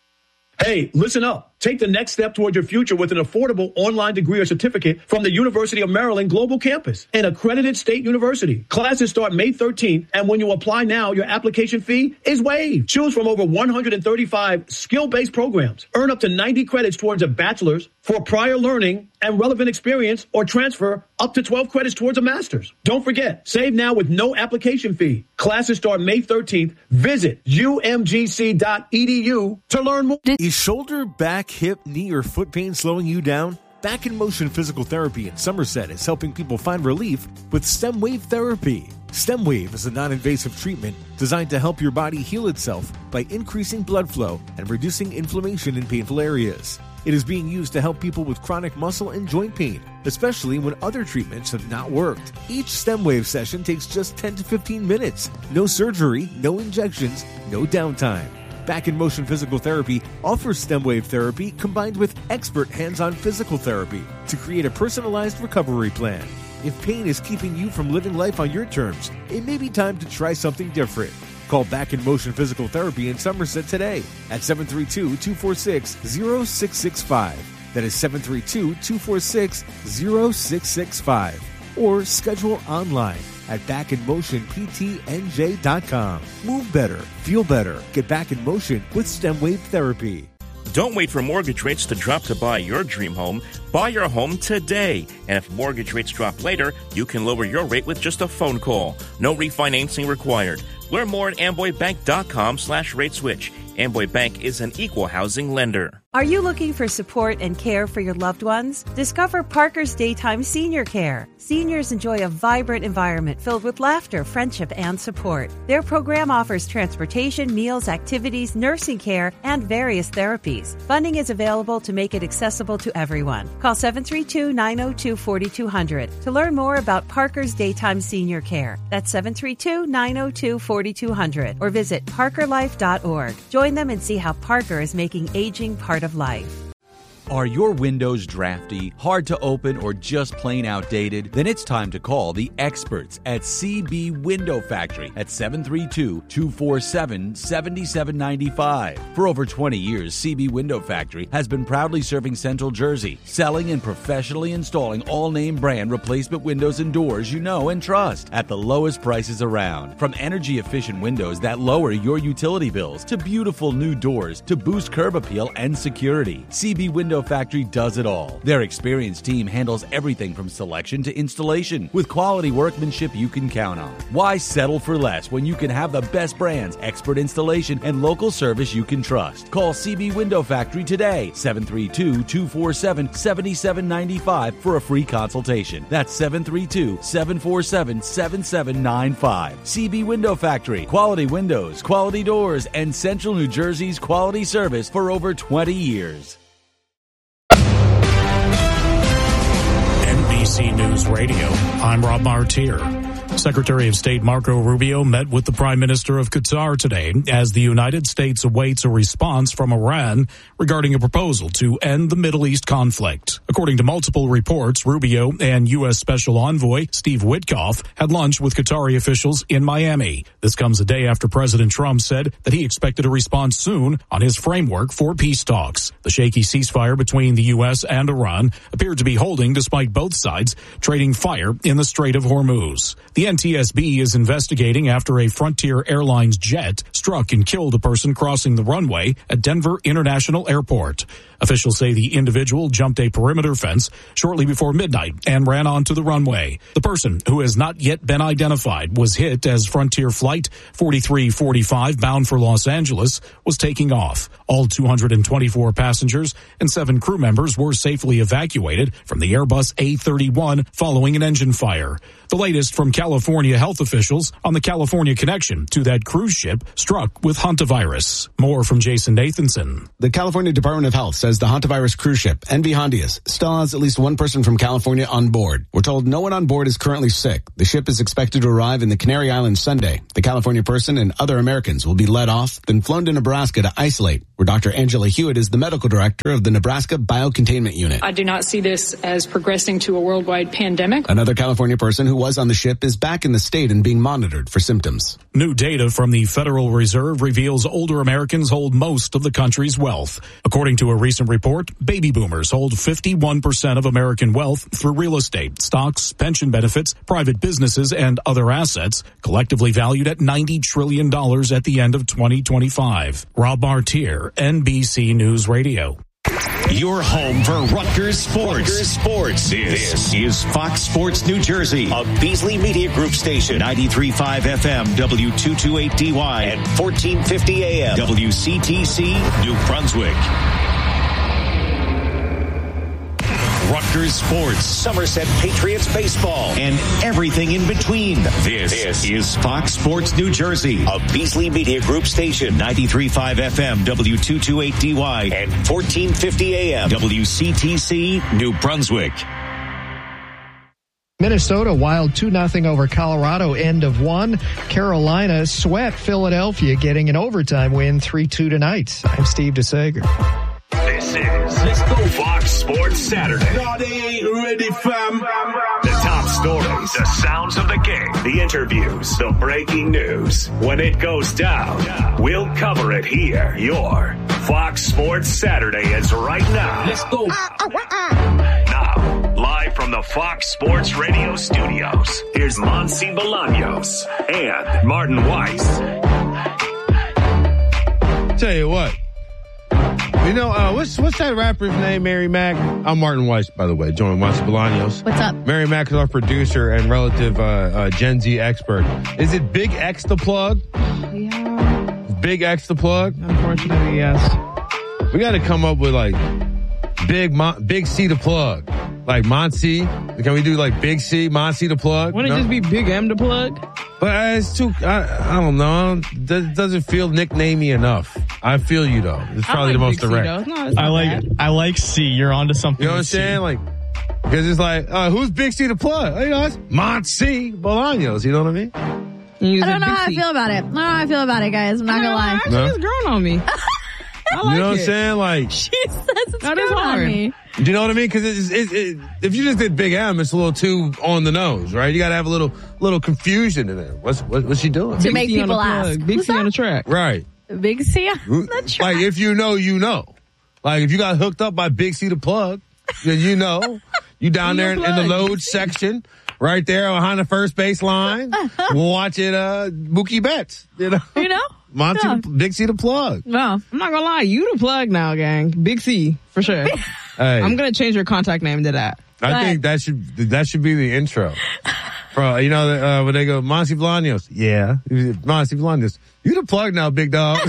Hey, listen up. Take the next step toward your future with an affordable online degree or certificate from the University of Maryland Global Campus, an accredited state university. Classes start May thirteenth, and when you apply now, your application fee is waived. Choose from over one hundred thirty-five skill-based programs. Earn up to ninety credits towards a bachelor's for prior learning and relevant experience, or transfer up to twelve credits towards a master's. Don't forget, save now with no application fee. Classes start May thirteenth. Visit U M G C dot E D U to learn more. Is shoulder, back, hip, knee, or foot pain slowing you down? Back in Motion Physical Therapy in Somerset is helping people find relief with STEM Wave Therapy. STEM Wave is a non-invasive treatment designed to help your body heal itself by increasing blood flow and reducing inflammation in painful areas. It is being used to help people with chronic muscle and joint pain, especially when other treatments have not worked. Each STEM Wave session takes just ten to fifteen minutes. No surgery, no injections, no downtime. Back in Motion Physical Therapy offers STEM Wave therapy combined with expert hands-on physical therapy to create a personalized recovery plan. If pain is keeping you from living life on your terms, it may be time to try something different. Call Back in Motion Physical Therapy in Somerset today at seven three two, two four six, zero six six five. That is seven three two, two four six, zero six six five. Or schedule online at back in motion p t n j dot com. Move better, feel better, get back in motion with STEM Wave Therapy. Don't wait for mortgage rates to drop to buy your dream home. Buy your home today. And if mortgage rates drop later, you can lower your rate with just a phone call. No refinancing required. Learn more at amboy bank dot com slash rate switch. Amboy Bank is an equal housing lender. Are you looking for support and care for your loved ones? Discover Parker's Daytime Senior Care. Seniors enjoy a vibrant environment filled with laughter, friendship, and support. Their program offers transportation, meals, activities, nursing care, and various therapies. Funding is available to make it accessible to everyone. Call seven three two, nine zero two, four two zero zero to learn more about Parker's Daytime Senior Care. That's seven three two, nine zero two, four two zero zero or visit parker life dot org. Join them and see how Parker is making aging part of life. Are your windows drafty, hard to open, or just plain outdated? Then it's time to call the experts at C B Window Factory at seven three two, two four seven, seven seven nine five. For over twenty years, C B Window Factory has been proudly serving Central Jersey, selling and professionally installing all-name brand replacement windows and doors you know and trust at the lowest prices around. From energy-efficient windows that lower your utility bills to beautiful new doors to boost curb appeal and security, C B Window Factory does it all. Their experienced team handles everything from selection to installation with quality workmanship you can count on. Why settle for less when you can have the best brands, expert installation, and local service you can trust? Call C B Window Factory today, seven three two, two four seven, seven seven nine five for a free consultation. That's seven three two, seven four seven, seven seven nine five. C B Window Factory, quality windows, quality doors, and Central New Jersey's quality service for over twenty years. N B C News Radio, I'm Rob Martier. Secretary of State Marco Rubio met with the Prime Minister of Qatar today as the United States awaits a response from Iran regarding a proposal to end the Middle East conflict. According to multiple reports, Rubio and U S Special Envoy Steve Witkoff had lunch with Qatari officials in Miami. This comes a day after President Trump said that he expected a response soon on his framework for peace talks. The shaky ceasefire between the U S and Iran appeared to be holding despite both sides trading fire in the Strait of Hormuz. The N T S B is investigating after a Frontier Airlines jet struck and killed a person crossing the runway at Denver International Airport. Officials say the individual jumped a perimeter fence shortly before midnight and ran onto the runway. The person, who has not yet been identified, was hit as Frontier Flight forty-three forty-five, bound for Los Angeles, was taking off. All two hundred twenty-four passengers and seven crew members were safely evacuated from the Airbus A thirty-one following an engine fire. The latest from California health officials on the California connection to that cruise ship struck with hantavirus. More from Jason Nathanson. The California Department of Health says says the hantavirus cruise ship, N V Hondias, still has at least one person from California on board. We're told no one on board is currently sick. The ship is expected to arrive in the Canary Islands Sunday. The California person and other Americans will be let off, then flown to Nebraska to isolate, where Doctor Angela Hewitt is the medical director of the Nebraska Biocontainment Unit. I do not see this as progressing to a worldwide pandemic. Another California person who was on the ship is back in the state and being monitored for symptoms. New data from the Federal Reserve reveals older Americans hold most of the country's wealth. According to a recent report, baby boomers hold fifty-one percent of American wealth through real estate, stocks, pension benefits, private businesses, and other assets, collectively valued at ninety trillion dollars at the end of twenty twenty-five. Rob Martier, N B C News Radio. Your home for Rutgers Sports. Rutgers Sports. This, this is Fox Sports New Jersey, a Beasley Media Group station, ninety-three point five F M, W two twenty-eight D Y, and fourteen fifty A M, W C T C, New Brunswick. Rutgers Sports, Somerset Patriots baseball, and everything in between. This, this is Fox Sports New Jersey, a Beasley Media Group station, ninety-three point five F M, W two twenty-eight D Y, and fourteen fifty A M, W C T C, New Brunswick. Minnesota wild two nothing over Colorado, end of one. Carolina swept Philadelphia, getting an overtime win three two tonight. I'm Steve DeSager. This is Let's Go Fox Sports Saturday. Now they ain't ready, fam. The top stories, the sounds of the game, the interviews, the breaking news. When it goes down, we'll cover it here. Your Fox Sports Saturday is right now. Let's go. Now, live from the Fox Sports Radio studios, here's Monsi Bolaños and Martin Weiss. Tell you what. You know, uh, what's what's that rapper's name, Mary Mac? I'm Martin Weiss, by the way, joining Monsi Bolaños. What's up? Mary Mac is our producer and relative uh, uh, Gen Z expert. Is it Big X the plug? Yeah. Big X the plug? Unfortunately, yes. We got to come up with like Big Mon- Big C the plug. Like Monsi. Can we do like Big C, Monsi the plug? Wouldn't no? it just be Big M the plug? But uh, it's too, I, I don't know. It doesn't feel nicknamey enough. I feel you though. It's probably like the most Big direct. C, no, I like, bad. I like C. You're onto something. You know what I'm C. saying? Like, because it's like, uh, who's Big C the plug? You know, it's Monsi Bolaños. You know what I mean? I don't know how I feel about it. I don't know how I feel about it, guys. I'm not gonna lie. Actually, No? it's grown on me. I like You know what it. I'm saying? Like, She says it's That is grown on hard. me. do you know what I mean? Because it's, it, it, if you just did Big M, it's a little too on the nose, right? You got to have a little little confusion in there. What's what, what's she doing? To Big make C on the people plug. ask. Big Who's C on that? the track. Right. Big C on the track. Like, if you know, you know. Like, if you got hooked up by Big C the plug, then you know. You down there in, in the load section, right there behind the first base line, watching uh, Mookie Betts. You know? You know? Monty, Yeah. the, Big C the plug. Well, I'm not gonna lie, you the plug now, gang. Big C, for sure. Hey, I'm gonna change your contact name to that. I Right. think that should that should be the intro. Bro, you know, uh, when they go, Monty Bolaños. Yeah. Monty Bolaños. You the plug now, big dog.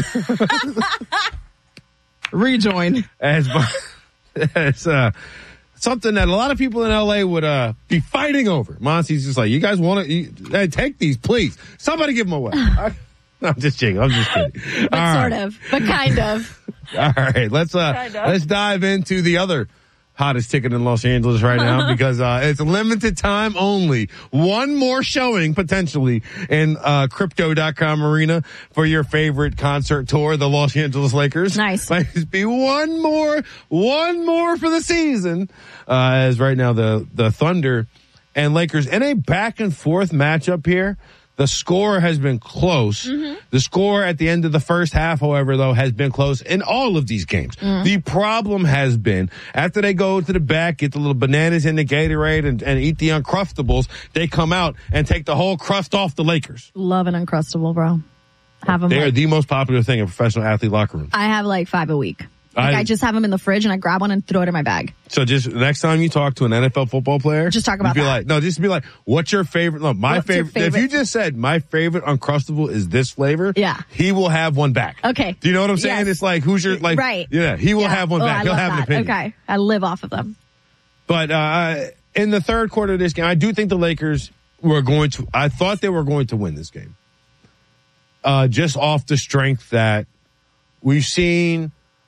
Rejoin. As, as uh, something that a lot of people in L A would uh, be fighting over. Monty's just like, you guys want to hey, take these, please. Somebody give them away. I, no, I'm just kidding. I'm just kidding. but All sort right. of. But kind of. All right, let's uh, Kind of. let's dive into the other hottest ticket in Los Angeles right now because uh, it's limited time only. One more showing potentially in uh, Crypto dot com arena for your favorite concert tour, the Los Angeles Lakers. Nice. Might just be one more, one more for the season. Uh, as right now the the Thunder and Lakers in a back and forth matchup here. The score has been close. Mm-hmm. The score at the end of the first half, however, though, has been close in all of these games. Mm-hmm. The problem has been after they go to the back, get the little bananas in the Gatorade and, and eat the Uncrustables, they come out and take the whole crust off the Lakers. Love an Uncrustable, bro. Have them. They are like, the most popular thing in professional athlete locker rooms. I have like five a week. Like I, I- just have them in the fridge and I grab one and throw it in my bag. So just next time you talk to an N F L football player, Just talk about be that. like, no, just be like, what's your favorite? No, my What's your favorite, If favorite? you just said my favorite Uncrustable is this flavor, Yeah. he will have one back. Okay. Do you know what I'm saying? Yes. It's like, who's your, like, Right. yeah, he will Yeah. have one Oh, back. I He'll love have an that. opinion. Okay. I live off of them. But, uh, in the third quarter of this game, I do think the Lakers were going to, I thought they were going to win this game. Uh, just off the strength that we've seen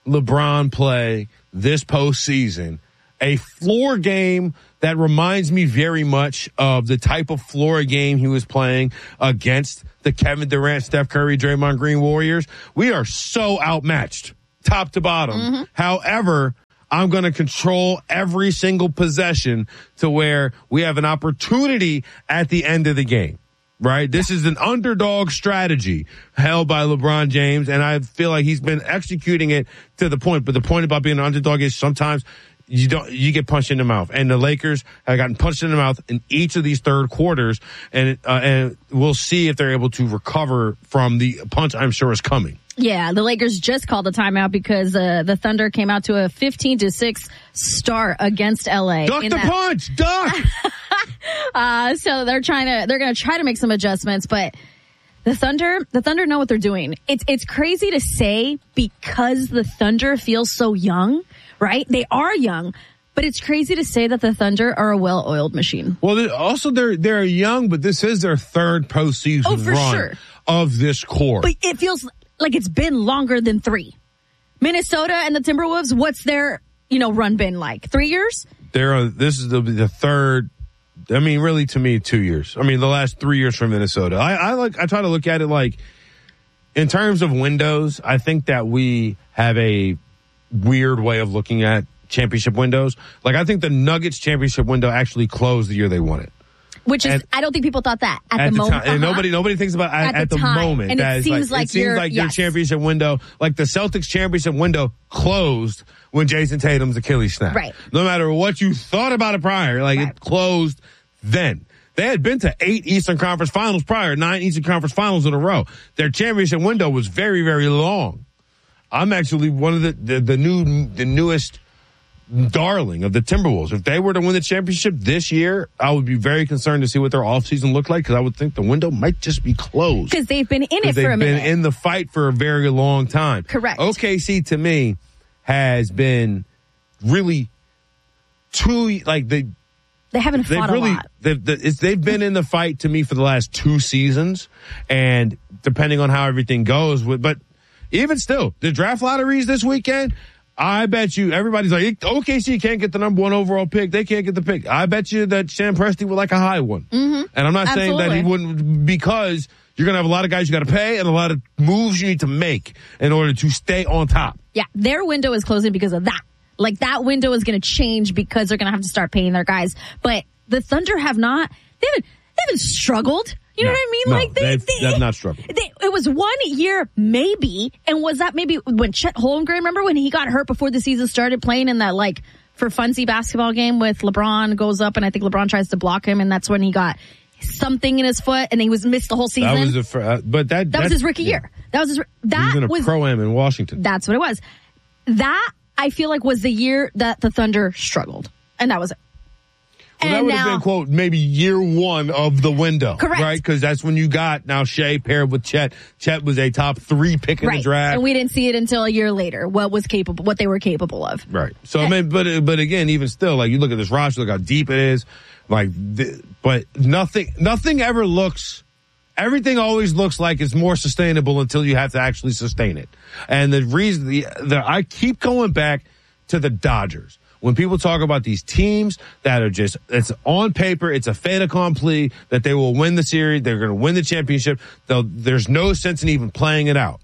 LeBron play this postseason. A floor game that reminds me very much of the type of floor game he was playing against the Kevin Durant, Steph Curry, Draymond Green Warriors. We are so outmatched, top to bottom. Mm-hmm. However, I'm going to control every single possession to where we have an opportunity at the end of the game. Right? This is an underdog strategy held by LeBron James, and I feel like he's been executing it to the point. But the point about being an underdog is sometimes you don't, you get punched in the mouth. And the Lakers have gotten punched in the mouth in each of these third quarters, and uh, and we'll see if they're able to recover from the punch I'm sure is coming. Yeah, the Lakers just called a timeout because uh, the Thunder came out to a fifteen to six start against L A. Duck the that- punch, duck. uh, so they're trying to, they're going to try to make some adjustments, but the Thunder, the Thunder know what they're doing. It's, it's crazy to say because the Thunder feels so young, right? They are young, but it's crazy to say that the Thunder are a well-oiled machine. Well, also they're, they're young, but this is their third postseason oh, for run sure. of this core. But it feels like it's been longer than three. Minnesota and the Timberwolves, what's their, you know, run been like? Three years? They're uh, this is the, the third. I mean, really, to me, two years. I mean, the last three years for Minnesota. I, I like. I try to look at it like, in terms of windows. I think that we have a weird way of looking at championship windows. Like, I think the Nuggets championship window actually closed the year they won it. Which is, and, I don't think people thought that at, at the, the moment. time. And uh-huh. nobody, nobody thinks about at, at, at the, the moment. And that it seems like, like, it seems your, like yes. your championship window, like the Celtics championship window closed when Jason Tatum's Achilles snapped. Right. No matter what you thought about it prior, like right. it closed then. They had been to eight Eastern Conference Finals prior, nine Eastern Conference Finals in a row. Their championship window was very, very long. I'm actually one of the, the, the new, the newest darling of the Timberwolves. If they were to win the championship this year, I would be very concerned to see what their offseason looked like because I would think the window might just be closed. Because they've been in it for a minute. They've been in the fight for a very long time. Correct. O K C to me has been really too, like they, They haven't fought they've really, a lot. They've, it's, they've been in the fight to me for the last two seasons, and depending on how everything goes, with, but even still, the draft lotteries this weekend, I bet you everybody's like, O K C can't get the number one overall pick. They can't get the pick. I bet you that Sam Presti would like a high one. Mm-hmm. And I'm not Absolutely. saying that he wouldn't, because you're going to have a lot of guys you got to pay and a lot of moves you need to make in order to stay on top. Yeah, their window is closing because of that. Like, that window is going to change because they're going to have to start paying their guys. But the Thunder have not, they haven't, they haven't struggled. You know no, what I mean? No, like they, they've, they, they've not struggled. They, it was one year, maybe. And was that maybe when Chet Holmgren, remember when he got hurt before the season started playing in that, like, for funsy basketball game with LeBron goes up and I think LeBron tries to block him and that's when he got something in his foot and he was missed the whole season. That was the fir- uh, but that, that was his rookie yeah. year. That was his, that he was in a was, pro-am in Washington. That's what it was. That, I feel like, was the year that the Thunder struggled. And that was it. Well, and that would now, have been, quote, maybe year one of the window. Correct. Right? Because that's when you got now Shea paired with Chet. Chet was a top three pick in right. the draft. And we didn't see it until a year later, what was capable, what they were capable of. Right. So, I mean, but, but again, even still, like, you look at this roster, look how deep it is. Like, th- but nothing, nothing ever looks, everything always looks like it's more sustainable until you have to actually sustain it. And the reason, the, the I keep going back to the Dodgers. When people talk about these teams that are just, it's on paper, it's a fait accompli that they will win the series, they're going to win the championship, though there's no sense in even playing it out.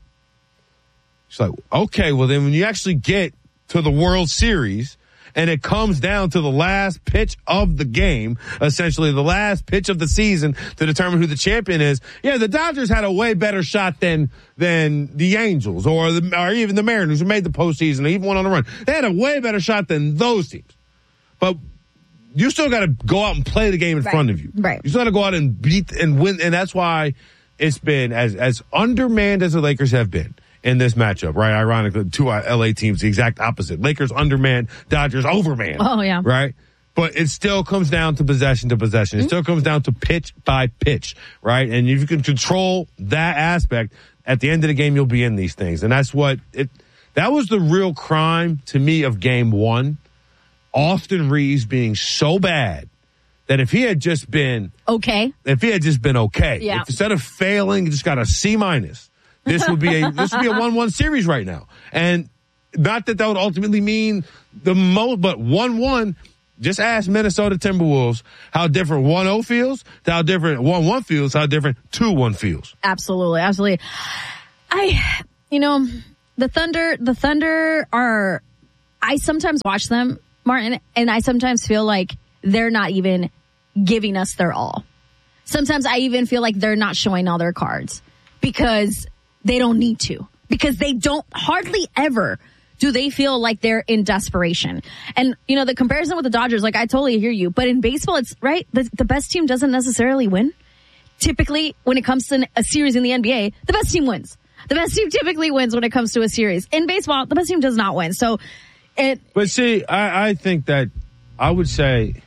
It's like, okay, well then when you actually get to the World Series and it comes down to the last pitch of the game, essentially the last pitch of the season to determine who the champion is, yeah, the Dodgers had a way better shot than than the Angels or the, or even the Mariners who made the postseason or even went on a run. They had a way better shot than those teams. But you still got to go out and play the game in right. front of you. Right. You still got to go out and beat and win, and that's why it's been as as undermanned as the Lakers have been in this matchup, right? Ironically, two L A teams, the exact opposite. Lakers undermanned, Dodgers overmanned. Oh, yeah. Right? But it still comes down to possession to possession. It mm-hmm. still comes down to pitch by pitch, right? And if you can control that aspect, at the end of the game, you'll be in these things. And that's what it, that was the real crime to me of game one. Austin Reeves being so bad that if he had just been okay, if he had just been okay, yeah. if instead of failing, he just got a C minus, this would be a, this would be a one one series right now. And not that that would ultimately mean the most, but one one. Just ask Minnesota Timberwolves how different one oh feels to how different one one feels, how different two one feels. Absolutely, absolutely. I, you know, the Thunder, the Thunder are, I sometimes watch them, Martin, and I sometimes feel like they're not even giving us their all. Sometimes I even feel like they're not showing all their cards because they don't need to, because they don't hardly ever do they feel like they're in desperation. And, you know, the comparison with the Dodgers, like, I totally hear you. But in baseball, it's right. The, the best team doesn't necessarily win. Typically, when it comes to a series in the N B A, the best team wins. The best team typically wins when it comes to a series. In baseball, the best team does not win. So, it. But see, I, I think that I would say.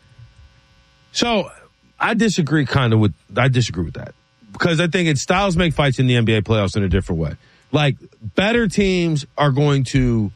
So, I disagree kind of with, I disagree with that. Because I think it's styles make fights in the N B A playoffs in a different way. Like, better teams are going to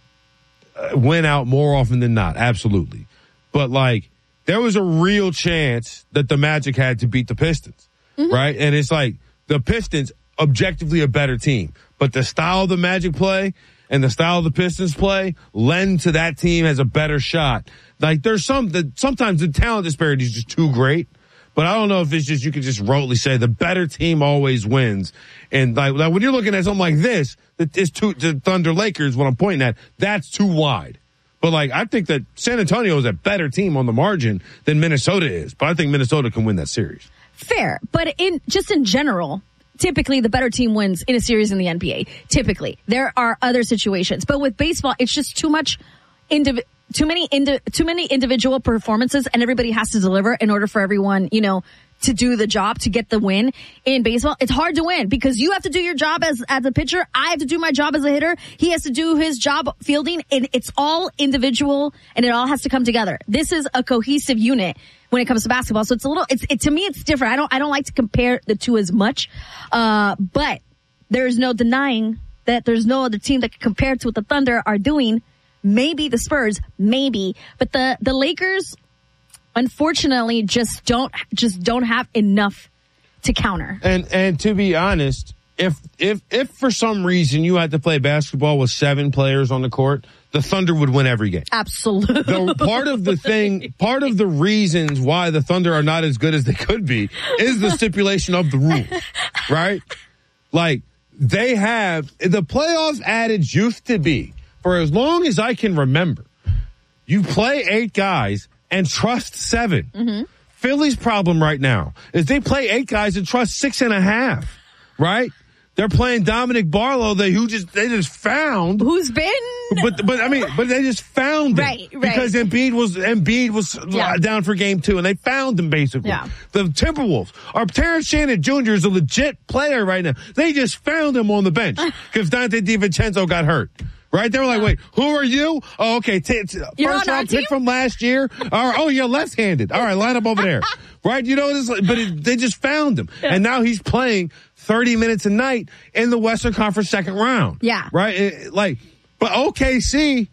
uh, win out more often than not. Absolutely. But, like, there was a real chance that the Magic had to beat the Pistons, mm-hmm. right? And it's like the Pistons, objectively a better team. But the style of the Magic play and the style of the Pistons play lend to that team as a better shot. Like, there's some, that sometimes the talent disparity is just too great. But I don't know if it's just, you could just rotely say the better team always wins. And like, like when you're looking at something like this, that is too, the Thunder Lakers, what I'm pointing at, that's too wide. But like, I think that San Antonio is a better team on the margin than Minnesota is. But I think Minnesota can win that series. Fair. But in, just in general, typically the better team wins in a series in the N B A. Typically. There are other situations. But with baseball, it's just too much individual. Too many indi- too many individual performances, and everybody has to deliver in order for everyone, you know, to do the job, to get the win. In baseball, it's hard to win because you have to do your job as as a pitcher. I have to do my job as a hitter. He has to do his job fielding. And it's all individual, and it all has to come together. This is a cohesive unit when it comes to basketball. So it's a little, it's it, to me, it's different. I don't I don't like to compare the two as much, uh, but there's no denying that there's no other team that can compare to what the Thunder are doing. Maybe the Spurs, maybe, but the, the Lakers, unfortunately, just don't just don't have enough to counter. And and to be honest, if if if for some reason you had to play basketball with seven players on the court, the Thunder would win every game. Absolutely. The, part of the thing, part of the reasons why the Thunder are not as good as they could be is the stipulation of the rules, right? Like, they have, the playoff adage used to be, for as long as I can remember, you play eight guys and trust seven. Mm-hmm. Philly's problem right now is they play eight guys and trust six and a half, right? They're playing Dominic Barlow, they who just they just found who's been, but but I mean, but they just found him right, right. because Embiid was Embiid was yeah. down for game two, and they found him basically. Yeah. The Timberwolves, our Terrence Shannon Junior is a legit player right now. They just found him on the bench because Dante DiVincenzo got hurt. Right? They were like, wait, who are you? Oh, okay. T- t- first round pick from last year. All right. Oh, you're left-handed. All right. Line up over there. Right? You know, this, but it, they just found him. Yeah. And now he's playing thirty minutes a night in the Western Conference second round. Yeah. Right? It, like, but O K C,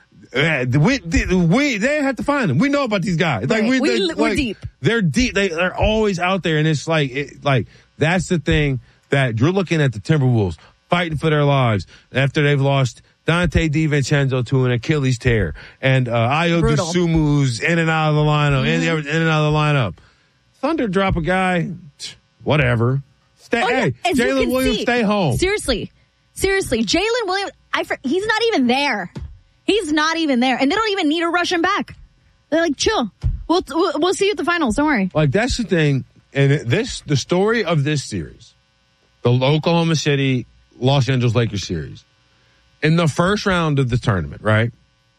uh, we, we, they have to find him. We know about these guys. Like, right. we, we, they, we're like, deep. They're deep. They, they're always out there. And it's like, it, like, that's the thing that you're looking at the Timberwolves fighting for their lives after they've lost Dante DiVincenzo to an Achilles tear, and uh, Ayo Dosunmu's in and out of the lineup, mm-hmm. in, in and out of the lineup. Thunder drop a guy, whatever. Stay, oh, hey, yeah. Jalen Williams, see, stay home. Seriously, seriously, Jalen Williams. I he's not even there. He's not even there, and they don't even need to rush him back. They're like, chill. We'll we'll, we'll see you at the finals. Don't worry. Like, that's the thing, and this the story of this series, the Oklahoma City Los Angeles Lakers series. In the first round of the tournament, right?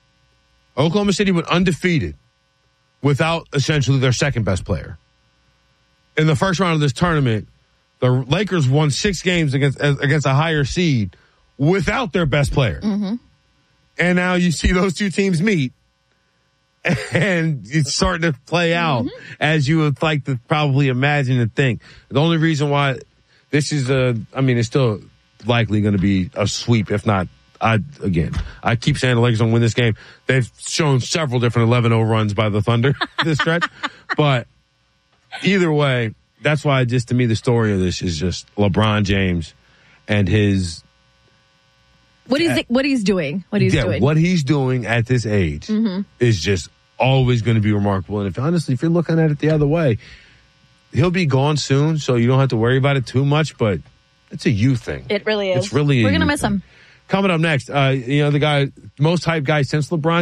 Oklahoma City went undefeated without essentially their second best player. In the first round of this tournament, the Lakers won six games against against a higher seed without their best player. Mm-hmm. And now you see those two teams meet, and it's starting to play out mm-hmm. as you would like to probably imagine and think. The only reason why this is a, I mean, it's still likely going to be a sweep, if not. I, again, I keep saying the Lakers don't win this game. They've shown several different eleven oh runs by the Thunder this stretch. But either way, that's why just to me the story of this is just LeBron James and his What he's what he's doing, what he's yeah, doing, what he's doing at this age mm-hmm. is just always going to be remarkable. And if honestly, if you're looking at it the other way, he'll be gone soon, so you don't have to worry about it too much. But it's a you thing. It really is. It's really. We're a gonna you miss thing. him. Coming up next, uh, you know, the guy, most hyped guy since LeBron